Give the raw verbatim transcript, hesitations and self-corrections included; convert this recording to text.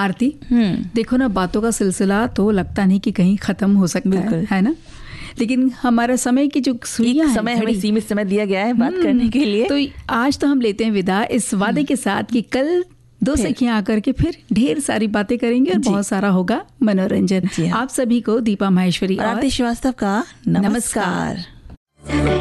आरती, देखो ना, बातों का सिलसिला तो लगता नहीं कि कहीं खत्म हो सकता है, है ना? लेकिन हमारा समय की जो सुइयां है, समय हमें सीमित समय दिया गया है बात करने के लिए। तो आज तो हम लेते हैं विदा इस वादे के साथ कि कल दो सखियां आकर के फिर ढेर सारी बातें करेंगे और बहुत सारा होगा मनोरंजन। आप सभी को दीपा माहेश्वरी और आरती श्रीवास्तव का नमस्कार।